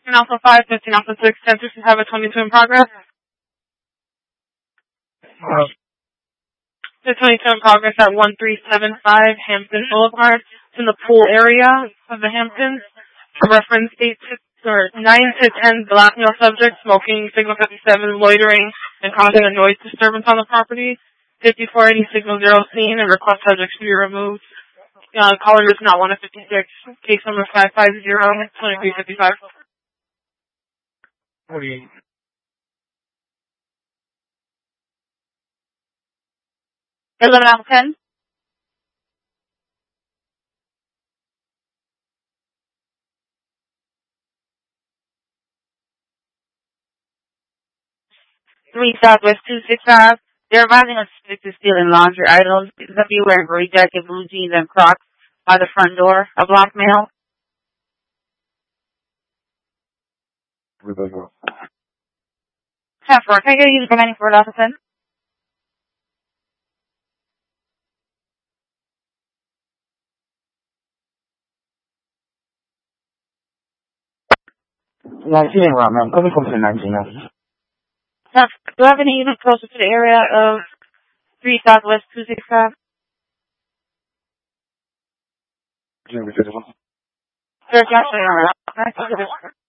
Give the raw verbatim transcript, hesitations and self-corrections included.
And also five fifteen Alpha six ten six have a twenty-two in progress. Uh, The twenty-two in progress at one three seven five Hampton Boulevard. It's in the pool area of the Hamptons. Reference eight to, or nine to ten black male subject smoking, signal fifty-seven loitering and causing a noise disturbance on the property. fifty-four eighty signal zero seen and request subjects to be removed. Uh, caller is not one of fifty-six. Case number five five zero twenty-three fifty-five. forty-eight. eleven out of ten. three Southwest two six five. They're advising us to stealing laundry items. Somebody wearing gray jacket, blue jeans, and Crocs by the front door. A black male. ten four. Can I get you the remaining for officer? nineteen, right, man. Let me come to nineteen now. Do you have any even closer to the area of three Southwest two six five? Jimmy, There's actually